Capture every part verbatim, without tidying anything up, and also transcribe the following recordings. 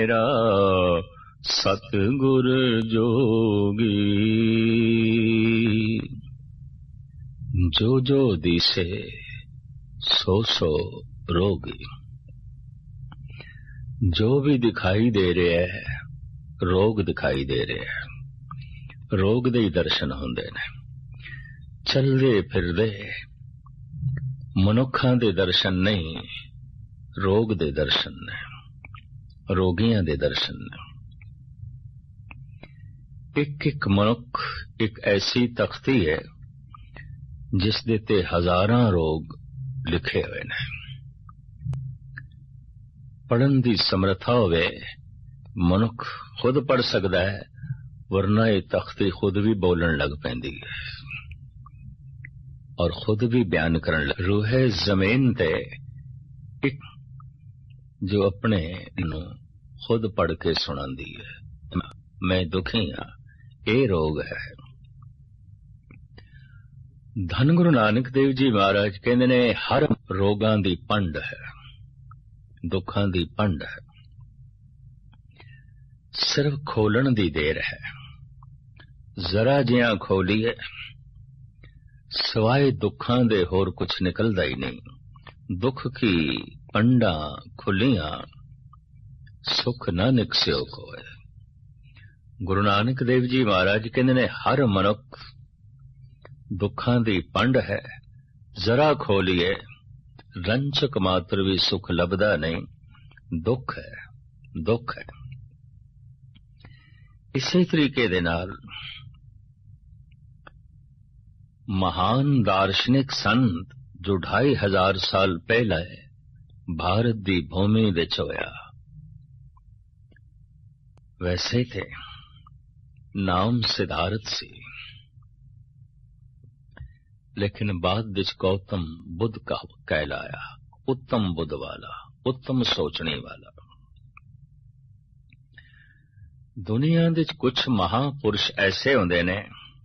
मेरा सतगुर जोगी। जो जो दिसे सो सो रोगी। जो भी दिखाई दे रहा है रोग दिखाई दे रहा है। रोग दे ही दर्शन होंदे ने। चलदे फिरदे मनुखां दे दर्शन नहीं, रोग दे दर्शन ने, रोगियां दे दर्शन ने। एक एक मनुख एक ऐसी तख्ती है जिस दे ते हजारां रोग लिखे हुए ने। पढ़न दी समर्था होवे मनुख खुद पढ़ सकता है, वरना ये तख्ती खुद भी बोलन लग पैंदी है और खुद भी बयान करन लग। रूहे जमीन ते एक जो अपने नू खुद पढ़ के सुनांदी है, मैं दुखी हाँ, ये रोग है। धन गुरु नानक देव जी महाराज कहते ने हर रोगां दी पंड है, दुखां दी पंड है, सिर्फ खोलन दी देर है। जरा जियां खोलीए सवाए दुखां दे होर कुछ निकलदा ही नहीं। दुख की पंडा खुलियां सुख न निकस्यो कोय। गुरु नानक देव जी महाराज कहते ने हर मनुख दुखां दी पंड है। जरा खोलीए रंचक मात्र भी सुख लभदा नहीं। दुख है, दुख है। इसी तरीके दे नाल महान दार्शनिक संत जो ढाई हजार साल पहले भारत दी भूमि विच होया, वैसे थे नाम सिद्धार्थ सी, लेकिन बाद विच गौतम बुद्ध का कहलाया। उत्तम बुद्ध वाला, उत्तम सोचने वाला। दुनिया दे कुछ महापुरुष ऐसे होंदे ने,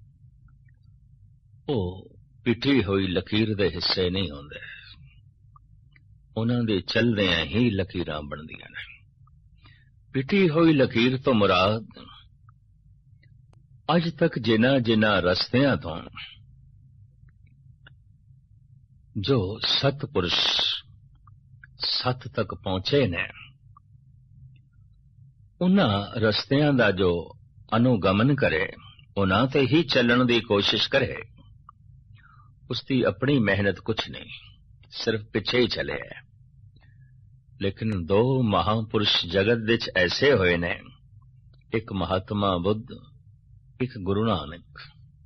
ओ पिटी हुई लकीर दे हिस्से नहीं होंदे, उन्हां दे चलदियां ही लकीरां बनदियां ने। पिटी हुई लकीर तो मुराद अज तक जिन्हां जिन्हां रस्तियां तो जो सतपुरुष सत तक पहुंचे ने, उन्हां रस्तियां दा जो अनुगमन करे, उन्हां ते ही चलण दी कोशिश करे, उसकी अपनी मेहनत कुछ नहीं, सिर्फ पिछे ही चले है। लेकिन दो महापुरुष जगत विच ऐसे होए ने, एक महात्मा बुद्ध, एक गुरु नानक।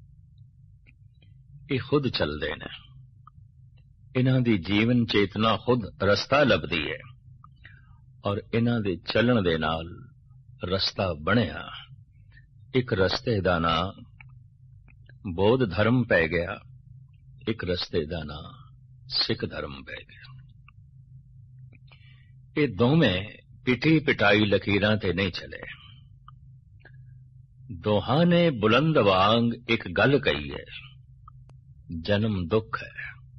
ये खुद चलते ने, इन्हां दी जीवन चेतना खुद रस्ता लभदी है और इन्हां दे चलण दे नाल रस्ता बनिया। एक रस्ते दा नां बौद्ध धर्म पै गया, एक रस्ते दा नां सिख धर्म पै गया। ये दोवें पिटी पिटाई लकीरां ते नहीं चले। दोहां ने बुलंद वांग एक गल कही है, जन्म दुख है,